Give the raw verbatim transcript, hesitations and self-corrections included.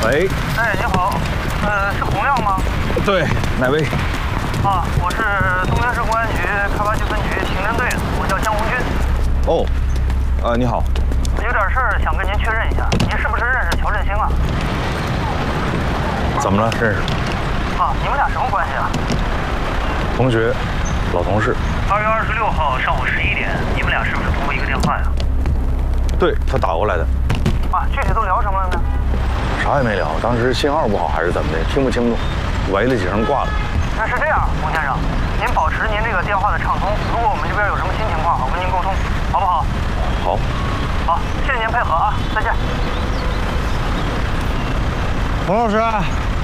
喂。 哎，你好，呃，是洪亮吗？ 对，哪位？ 啊，我是东平市公安局开发区分局刑侦队的，我叫江红军。 哦，啊，你好。 有点事儿想跟您确认一下，您是不是认识乔振兴啊？ 怎么了？认识？ 啊，你们俩什么关系啊？ 同学，老同事。 二月二十六号上午十一点，你们俩是不是通过一个电话呀？ 对，他打过来的。 啊，具体都聊什么了呢？ 啥也没聊，当时信号不好还是怎么的，听不清楚，喂了几声挂了。 那是这样，洪先生，您保持您这个电话的畅通，如果我们这边有什么新情况，我跟您沟通，好不好？ 好。 好，谢谢您配合啊，再见。 洪老师，